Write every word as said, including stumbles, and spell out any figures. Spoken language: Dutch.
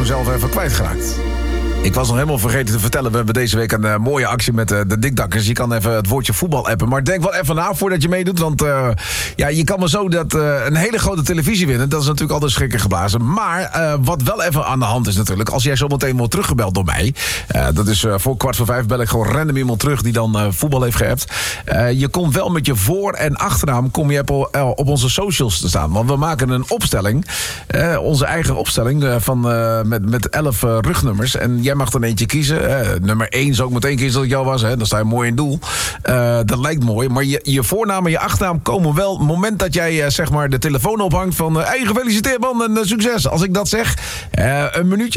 mezelf even kwijtgeraakt. Ik was nog helemaal vergeten te vertellen. We hebben deze week een uh, mooie actie met uh, de Dikdakkers. Je kan even het woordje voetbal appen. Maar denk wel even na voordat je meedoet. Want uh, ja, je kan maar zo dat, uh, een hele grote televisie winnen. Dat is natuurlijk altijd schrikken geblazen. Maar uh, wat wel even aan de hand is natuurlijk. Als jij zo meteen wordt teruggebeld door mij. Uh, dat is uh, voor kwart voor vijf bel ik gewoon random iemand terug die dan uh, voetbal heeft geappt. Uh, je komt wel met je voor- en achternaam kom je op, uh, op onze socials te staan. Want we maken een opstelling. Uh, onze eigen opstelling uh, van, uh, met, met elf uh, rugnummers. En jij mag er eentje kiezen. Uh, nummer één zou ik meteen kiezen dat ik jou was. Hè? Dan sta je mooi in doel. Uh, dat lijkt mooi. Maar je, je voornaam en je achternaam komen wel... het moment dat jij uh, zeg maar de telefoon ophangt van... Uh, hey, gefeliciteerd man en uh, succes. Als ik dat zeg, uh, een minuutje